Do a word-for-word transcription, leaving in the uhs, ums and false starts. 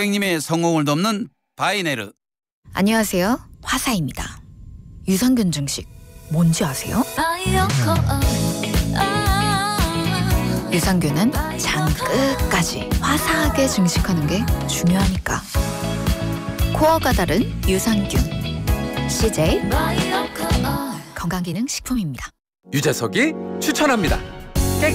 고객님의 성공을 돕는 바이네르. 안녕하세요. 화사입니다. 유산균 증식 뭔지 아세요? 유산균은 장 끝까지 화사하게 증식하는 게 중요하니까. 코어가 다른 유산균 씨제이 건강기능식품입니다. 유재석이 추천합니다.